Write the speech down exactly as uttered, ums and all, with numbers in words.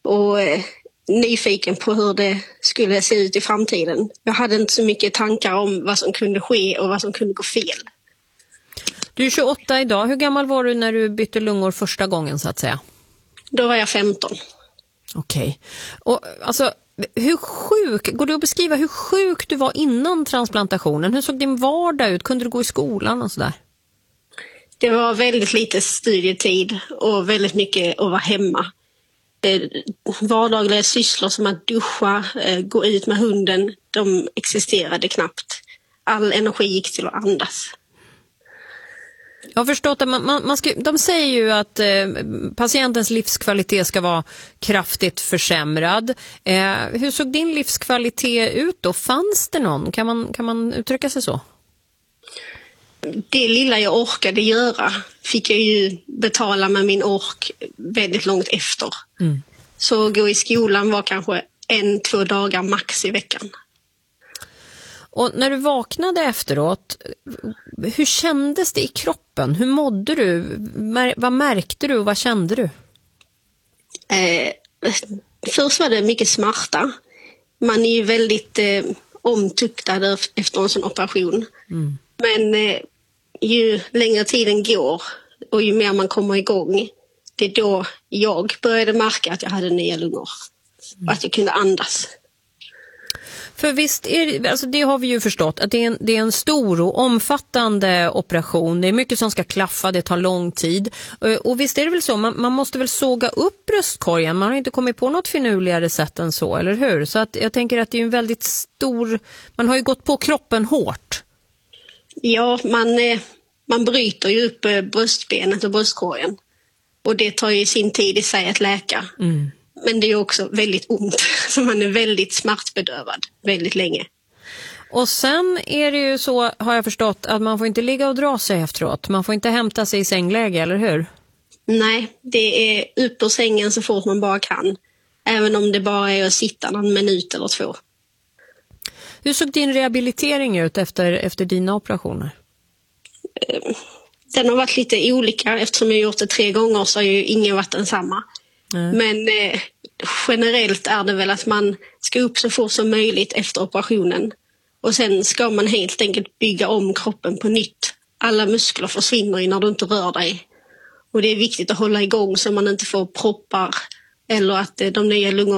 och eh, nyfiken på hur det skulle se ut i framtiden. Jag hade inte så mycket tankar om vad som kunde ske och vad som kunde gå fel. Du är tjugoåtta idag. Hur gammal var du när du bytte lungor första gången så att säga? Då var jag femton. Okej. Och alltså, hur sjuk, går det att beskriva hur sjuk du var innan transplantationen? Hur såg din vardag ut? Kunde du gå i skolan och sådär? Det var väldigt lite studietid och väldigt mycket att vara hemma. Vardagliga sysslor som att duscha, gå ut med hunden, de existerade knappt. All energi gick till att andas. Jag har förstått att man, man, man ska, de säger ju att eh, patientens livskvalitet ska vara kraftigt försämrad. Eh, hur såg din livskvalitet ut då? Fanns det någon? Kan man, kan man uttrycka sig så? Det lilla jag orkade göra fick jag ju betala med min ork väldigt långt efter. Mm. Så gå i skolan var kanske en, två dagar max i veckan. Och när du vaknade efteråt, hur kändes det i kroppen? Hur mådde du? Mär, vad märkte du och vad kände du? Eh, först var det mycket smärta. Man är ju väldigt eh, omtuktad efter en sån operation. Mm. Men eh, ju längre tiden går och ju mer man kommer igång, det är då jag började märka att jag hade nya lungor. Mm. Och att jag kunde andas. För visst är det, alltså det har vi ju förstått, att det är, en, det är en stor och omfattande operation. Det är mycket som ska klaffa, det tar lång tid. Och visst är det väl så, man, man måste väl såga upp bröstkorgen. Man har inte kommit på något finurligare sätt än så, eller hur? Så att jag tänker att det är en väldigt stor, man har ju gått på kroppen hårt. Ja, man, man bryter ju upp bröstbenet och bröstkorgen. Och det tar ju sin tid i sig att läka. Mm. Men det är också väldigt ont, så man är väldigt smärtbedövad väldigt länge. Och sen är det ju så, har jag förstått, att man får inte ligga och dra sig efteråt. Man får inte hämta sig i sängläge, eller hur? Nej, det är upp ur sängen så fort man bara kan. Även om det bara är att sitta någon minut eller två. Hur såg din rehabilitering ut efter, efter dina operationer? Den har varit lite olika. Eftersom jag gjort det tre gånger så har ju ingen varit densamma. Mm. Men eh, generellt är det väl att man ska upp så fort som möjligt efter operationen. Och sen ska man helt enkelt bygga om kroppen på nytt. Alla muskler försvinner när du inte rör dig. Och det är viktigt att hålla igång så man inte får proppar eller att eh, de nya lungorna